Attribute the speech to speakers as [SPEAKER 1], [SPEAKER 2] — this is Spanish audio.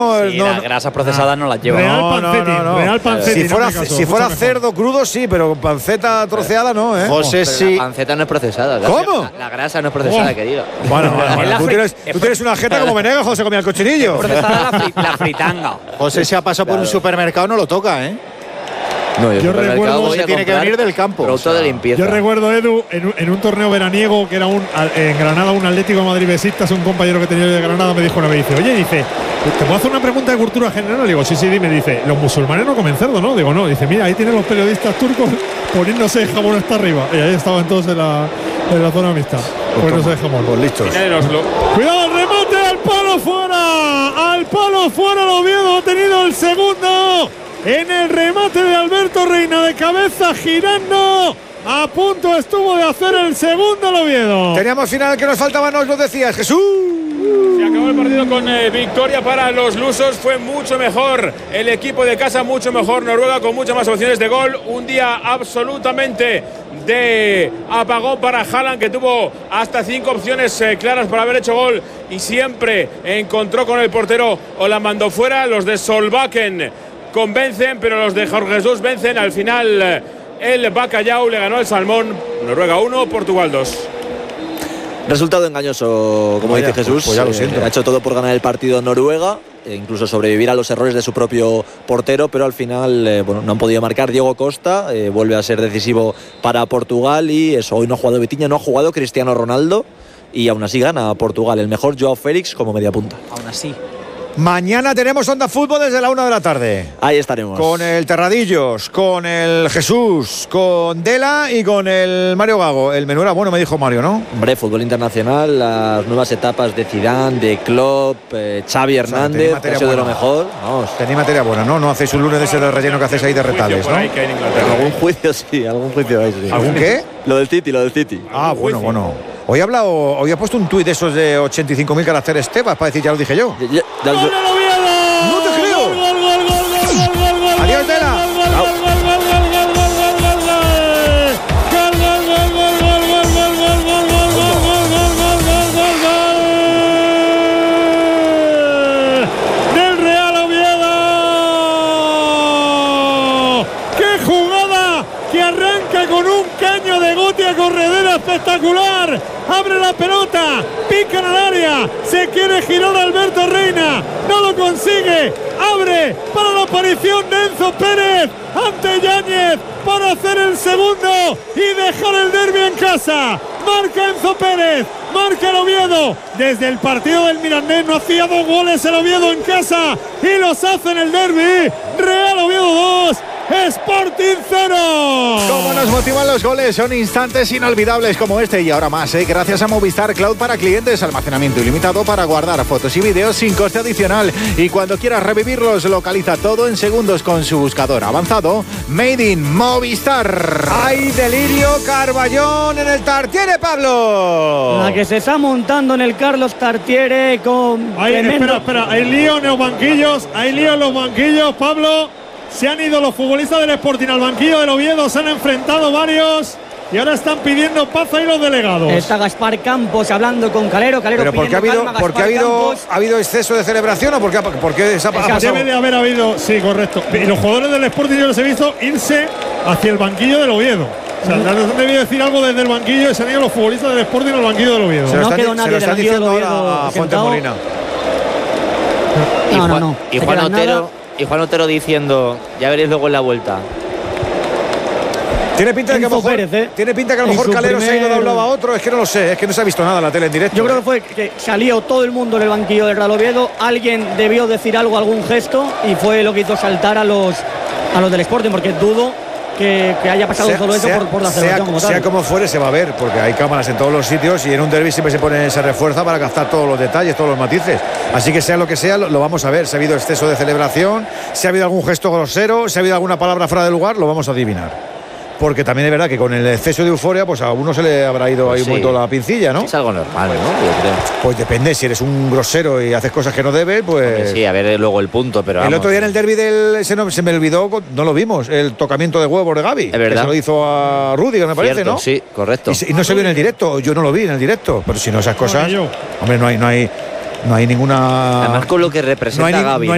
[SPEAKER 1] Sí, las grasas procesadas no las lleva.
[SPEAKER 2] Real Pancetti.
[SPEAKER 1] Si fuera cerdo crudo, sí, pero panceta troceada no, ¿eh?
[SPEAKER 3] José, sí.
[SPEAKER 1] La panceta no es procesada.
[SPEAKER 2] ¿Cómo?
[SPEAKER 1] La grasa no es procesada, querido.
[SPEAKER 2] Bueno, tú tienes una jeta como Venegas, José, comía el cochinillo.
[SPEAKER 1] Procesada la fritanga.
[SPEAKER 3] José se ha pasado por un supermercado, no lo toca, ¿eh?
[SPEAKER 1] No,
[SPEAKER 2] yo recuerdo
[SPEAKER 3] se tiene que venir del campo.
[SPEAKER 1] Producto de limpieza.
[SPEAKER 2] Yo recuerdo, Edu, en un torneo veraniego que era en Granada, un Atlético de Madrid Besistas, un compañero que tenía de Granada me dijo una vez, dice, ¿te puedo hacer una pregunta de cultura general? Le digo, sí, dime. Dice, los musulmanes no comen cerdo, ¿no? Digo, no. Dice, mira, ahí tienen los periodistas turcos poniéndose jamón hasta arriba. Y ahí estaban todos en la zona amistad. Poniéndose jamón.
[SPEAKER 4] Pues listos.
[SPEAKER 2] Cuidado, el remate al palo fuera. Al palo fuera, el Oviedo ha tenido el segundo. En el remate de Alberto Reina de cabeza girando. A punto estuvo de hacer el segundo el Oviedo.
[SPEAKER 4] Teníamos final que nos faltaba, nos lo decías, Jesús.
[SPEAKER 5] Se acabó el partido con victoria para los lusos. Fue mucho mejor el equipo de casa, mucho mejor Noruega, con muchas más opciones de gol. Un día absolutamente de apagón para Haaland, que tuvo hasta 5 opciones claras para haber hecho gol y siempre encontró con el portero o la mandó fuera. Los de Solbakken convencen, pero los de Jorge Jesús vencen. Al final el Bacalhau le ganó al Salmón. Noruega 1, Portugal 2.
[SPEAKER 6] Resultado engañoso, como dice Jesús.
[SPEAKER 4] Pues ya lo siento.
[SPEAKER 6] Ha hecho todo por ganar el partido Noruega, incluso sobrevivir a los errores de su propio portero, pero al final no han podido marcar. Diego Costa vuelve a ser decisivo para Portugal y eso, hoy no ha jugado Vitinha, no ha jugado Cristiano Ronaldo y aún así gana Portugal. El mejor Joao Félix como media punta.
[SPEAKER 1] Aún así.
[SPEAKER 4] Mañana tenemos Onda Fútbol desde la 1 de la tarde.
[SPEAKER 6] Ahí estaremos.
[SPEAKER 4] Con el Terradillos, con el Jesús, con Dela y con el Mario Gago. El menú era bueno, me dijo Mario, ¿no?
[SPEAKER 6] Hombre, fútbol internacional, las nuevas etapas de Zidane, de Klopp, Xavi Hernández, que ha sido de lo mejor. Vamos.
[SPEAKER 4] Tenéis materia buena, ¿no? No hacéis un lunes de ese de relleno que hacéis ahí de retales, ¿no?
[SPEAKER 6] Algún juicio sí, algún juicio hay, sí.
[SPEAKER 4] ¿Algún qué?
[SPEAKER 6] Lo del City.
[SPEAKER 4] Ah, bueno. Hoy ha puesto un tuit de esos de 85.000 caracteres Tebas para decir, ya lo dije yo.
[SPEAKER 2] ¡Gol del Oviedo!
[SPEAKER 4] ¡No te creo!
[SPEAKER 2] ¡Gol!
[SPEAKER 4] ¡Adiós, Dela!
[SPEAKER 2] ¡Del Real Oviedo! ¡Qué jugada! Que arranca con un caño de Gotia Corredera espectacular. Abre la pelota, pica en el área, se quiere girar Alberto Reina, no lo consigue, abre para la aparición de Enzo Pérez ante Yáñez para hacer el segundo y dejar el derbi en casa. Marca Enzo Pérez, marca el Oviedo. Desde el partido del Mirandés no hacía 2 goles el Oviedo en casa y los hace en el derbi. Real Oviedo 2, Sporting 0.
[SPEAKER 3] Cómo nos motivan los goles, son instantes inolvidables como este y ahora más, gracias a Movistar Cloud para clientes, almacenamiento ilimitado para guardar fotos y vídeos sin coste adicional y cuando quieras revivirlos localiza todo en segundos con su buscador avanzado Made in Movistar.
[SPEAKER 4] ¡Hay delirio Carballón en el Tartiere, Pablo!
[SPEAKER 7] La que se está montando en el Carlos Tartiere con
[SPEAKER 2] espera, hay lío en los banquillos, Pablo. Se han ido los futbolistas del Sporting al banquillo del Oviedo, se han enfrentado varios y ahora están pidiendo paz ahí los delegados.
[SPEAKER 7] Está Gaspar Campos hablando con Calero.
[SPEAKER 4] ¿Pero por qué ha habido exceso de celebración o por qué ha pasado?
[SPEAKER 2] Debe de haber habido, sí, correcto. Y los jugadores del Sporting yo les he visto irse hacia el banquillo del Oviedo. O sea, han debido decir algo desde el banquillo y se han ido los futbolistas del Sporting al banquillo del Oviedo.
[SPEAKER 7] No quedó nadie del banquillo del Oviedo
[SPEAKER 4] a Fuente Molina.
[SPEAKER 7] No.
[SPEAKER 1] Y Juan Otero diciendo, ya veréis luego en la vuelta.
[SPEAKER 4] Tiene pinta de que a lo mejor Calero se ha ido de un lado a otro. Es que no lo sé, es que no se ha visto nada en la tele en directo.
[SPEAKER 7] Yo creo que fue que salió todo el mundo del banquillo del Real Oviedo. Alguien debió decir algo, algún gesto, y fue lo que hizo saltar a los del Sporting, porque dudo que haya pasado todo eso por la celebración como tal.
[SPEAKER 4] Sea como fuere, se va a ver, porque hay cámaras en todos los sitios y en un derbi siempre se refuerza para captar todos los detalles, todos los matices. Así que sea lo que sea, lo vamos a ver. Si ha habido exceso de celebración, si ha habido algún gesto grosero, si ha habido alguna palabra fuera de lugar, lo vamos a adivinar. Porque también es verdad que con el exceso de euforia, pues a uno se le habrá ido ahí un momento la pincilla, ¿no?
[SPEAKER 1] Es algo normal, ¿no? Yo creo.
[SPEAKER 4] Pues depende, si eres un grosero y haces cosas que no debes, pues...
[SPEAKER 1] Hombre, sí, a ver luego el punto, pero
[SPEAKER 4] el otro día en el derbi se me olvidó, no lo vimos, el tocamiento de huevos de Gavi.
[SPEAKER 1] Es verdad.
[SPEAKER 4] Que se lo hizo a Rudiger, me parece,
[SPEAKER 1] Cierto,
[SPEAKER 4] ¿no?
[SPEAKER 1] Sí, correcto.
[SPEAKER 4] Y no se vio en el directo, yo no lo vi en el directo, pero si no esas cosas... Hombre, no hay ninguna...
[SPEAKER 1] Además con lo que representa Gavi,
[SPEAKER 4] no hay